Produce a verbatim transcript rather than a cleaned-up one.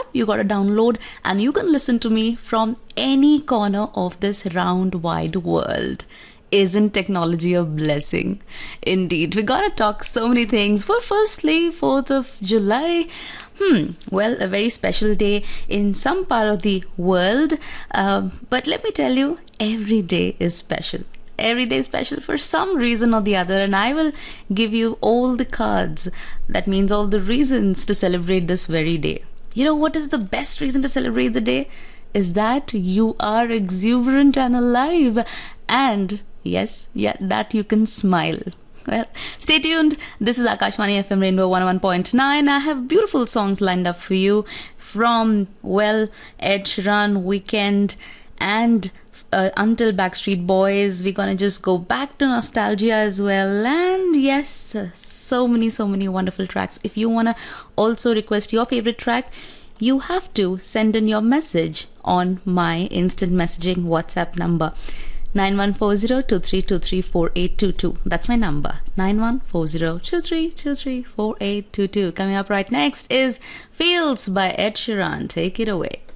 you got to download and you can listen to me from any corner of this round wide world. Isn't technology a blessing? Indeed. We're gonna talk so many things. For firstly, fourth of July. Hmm, well, a very special day in some part of the world. Um, but let me tell you, every day is special. Every day is special for some reason or the other, and I will give you all the cards. That means all the reasons to celebrate this very day. You know what is the best reason to celebrate the day? Is that you are exuberant and alive, and yes, yeah, that you can smile. Well, stay tuned. This is Akashvani F M Rainbow one oh one point nine. I have beautiful songs lined up for you from, well, Ed Sheeran, Weekend, and uh, until Backstreet Boys. We're gonna just go back to nostalgia as well. And yes, so many, so many wonderful tracks. If you wanna also request your favorite track, you have to send in your message on my instant messaging WhatsApp number. nine one four zero two three two three four eight two two. That's my number. nine one four zero two three two three four eight two two. Coming up right next is Fields by Ed Sheeran. Take it away.